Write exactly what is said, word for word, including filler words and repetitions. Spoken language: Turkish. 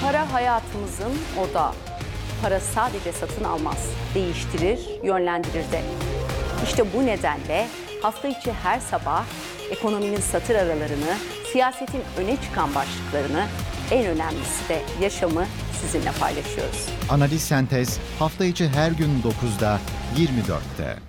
Para hayatımızın odağı. Para sadece satın almaz, değiştirir, yönlendirir de. İşte bu nedenle hafta içi her sabah ekonominin satır aralarını, siyasetin öne çıkan başlıklarını, en önemlisi de yaşamı sizinle paylaşıyoruz. Analiz Sentez hafta içi her gün dokuzda yirmi dörtte.